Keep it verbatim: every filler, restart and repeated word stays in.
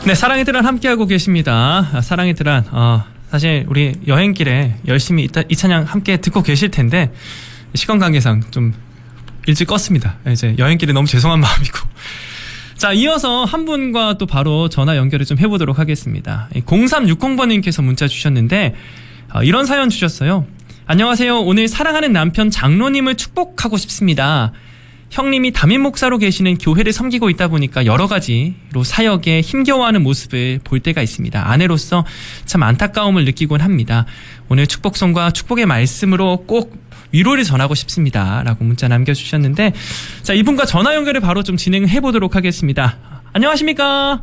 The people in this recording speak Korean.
네, 사랑의 드란 함께하고 계십니다. 아, 사랑의 드란, 어, 사실 우리 여행길에 열심히 이, 이 찬양 함께 듣고 계실 텐데 시간 관계상 좀 일찍 껐습니다. 이제 여행길에 너무 죄송한 마음이고. 자, 이어서 한 분과 또 바로 전화 연결을 좀 해보도록 하겠습니다. 공삼육공 번님께서 문자 주셨는데 어, 이런 사연 주셨어요. 안녕하세요. 오늘 사랑하는 남편 장로님을 축복하고 싶습니다. 형님이 담임 목사로 계시는 교회를 섬기고 있다 보니까 여러 가지로 사역에 힘겨워하는 모습을 볼 때가 있습니다. 아내로서 참 안타까움을 느끼곤 합니다. 오늘 축복송과 축복의 말씀으로 꼭 위로를 전하고 싶습니다. 라고 문자 남겨주셨는데, 자, 이분과 전화 연결을 바로 좀 진행해 보도록 하겠습니다. 안녕하십니까?